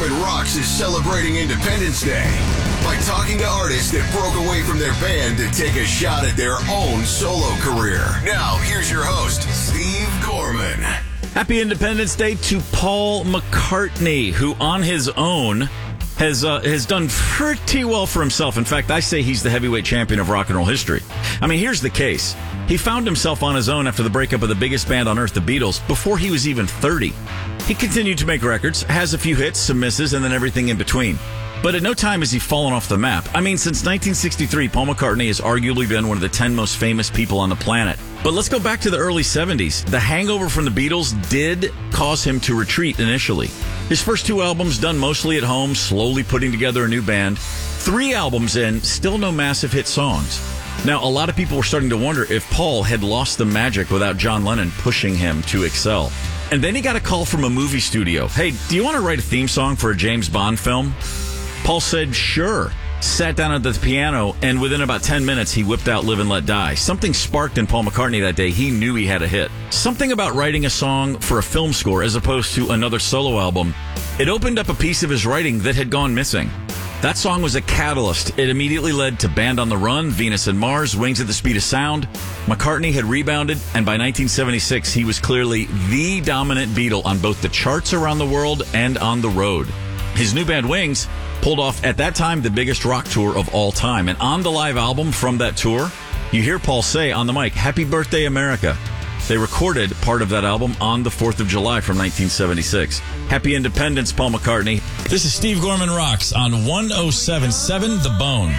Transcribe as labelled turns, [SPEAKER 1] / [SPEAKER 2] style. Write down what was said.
[SPEAKER 1] Gorman Rocks is celebrating Independence Day by talking to artists that broke away from their band to take a shot at their own solo career. Now, here's your host, Steve Gorman.
[SPEAKER 2] Happy Independence Day to Paul McCartney, who on his own has done pretty well for himself. In fact, I say he's the heavyweight champion of rock and roll history. I mean, here's the case. He found himself on his own after the breakup of the biggest band on earth, the Beatles, before he was even 30. He continued to make records, has a few hits, some misses, and then everything in between. But at no time has he fallen off the map. I mean, since 1963, Paul McCartney has arguably been one of the 10 most famous people on the planet. But let's go back to the early 70s. The hangover from the Beatles did cause him to retreat initially. His first 2 albums done mostly at home, slowly putting together a new band. 3 albums in, still no massive hit songs. Now, a lot of people were starting to wonder if Paul had lost the magic without John Lennon pushing him to excel. And then he got a call from a movie studio. Hey, do you want to write a theme song for a James Bond film? Paul said, sure. Sat down at the piano, and within about 10 minutes, he whipped out Live and Let Die. Something sparked in Paul McCartney that day. He knew he had a hit. Something about writing a song for a film score as opposed to another solo album. It opened up a piece of his writing that had gone missing. That song was a catalyst. It immediately led to Band on the Run, Venus and Mars, Wings at the Speed of Sound. McCartney had rebounded, and by 1976, he was clearly the dominant Beatle on both the charts around the world and on the road. His new band, Wings, pulled off, at that time, the biggest rock tour of all time. And on the live album from that tour, you hear Paul say on the mic, "Happy Birthday, America." They recorded part of that album on the 4th of July from 1976. Happy Independence, Paul McCartney. This is Steve Gorman Rocks on 107.7 The Bone.